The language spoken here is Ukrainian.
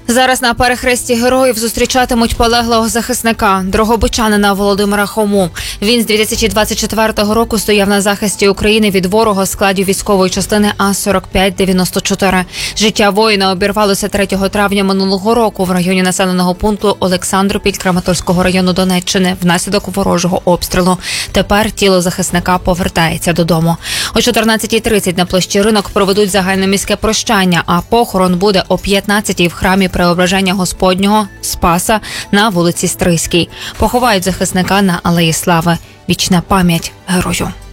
Зараз на перехресті героїв зустрічатимуть полеглого захисника, дрогобичанина Володимира Хому. Він з 2024 року стояв на захисті України від ворога в складі військової частини А-4594. Життя воїна обірвалося 3 травня минулого року в районі населеного пункту Олександропіль Краматорського району Донеччини внаслідок ворожого обстрілу. Тепер тіло захисника повертається додому. О 14:30 на площі Ринок проведуть загальноміське прощання, а похорон буде о 15:00 в храмі Преображення Господнього Спаса на вулиці Стрийській. Поховають захисника на Алеї Слави. Вічна пам'ять герою.